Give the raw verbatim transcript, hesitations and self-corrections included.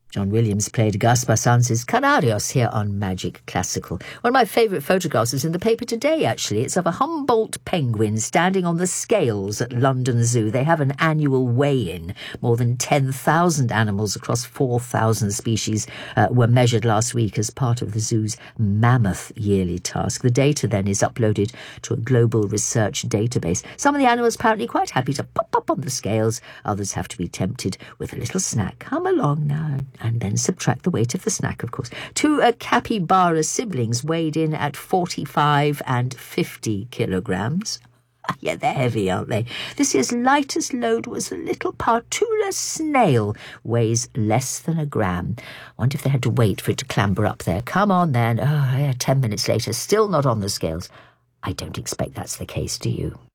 John Williams played Gaspar Sanz's Canarios here on Magic Classical. One of my favourite photographs is in the paper today, actually. It's of a Humboldt penguin standing on the scales at London Zoo. They have an annual weigh-in. More than ten thousand animals across four thousand species uh, were measured last week as part of the zoo's mammoth yearly task. The data then is uploaded to a global research database. Some of the animals apparently quite happy to pop up on the scales. Others have to be tempted with a little snack. Come along now. And then subtract the weight of the snack, of course. Two uh, capybara siblings weighed in at forty-five and fifty kilograms. Yeah, they're heavy, aren't they? This year's lightest load was a little Partula snail, weighs less than a gram. Wonder if they had to wait for it to clamber up there. Come on, then. Oh, yeah, ten minutes later, still not on the scales. I don't expect that's the case, do you?